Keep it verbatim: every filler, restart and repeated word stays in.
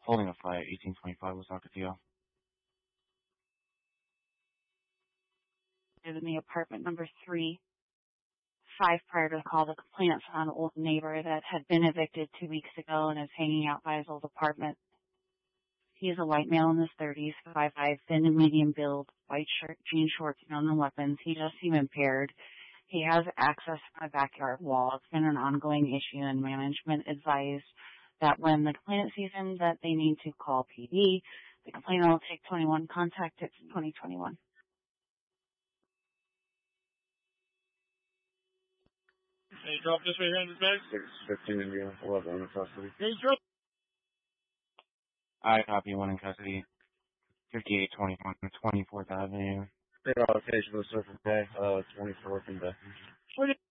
Holding a flight, eighteen twenty-five was Ocotillo. In the apartment number three, five prior to the call, the complainant saw an old neighbor that had been evicted two weeks ago and is hanging out by his old apartment. He is a white male in his thirties, five five, thin and medium build, white shirt, jean shorts, and no weapons. He does seem impaired. He has access to my backyard wall. It's been an ongoing issue, and management advised that when the complainant sees him that they need to call P D. The complainant will take twenty-one contact. It's twenty twenty-one. Hey, drop this right here in the bag. six fifteen Indiana, eleven in custody. Hey, drop. I copy one in custody. fifty-eight twenty-one, twenty-fourth Avenue. State allocation for the Surfer Bay, uh, twenty-fourth and Bethany.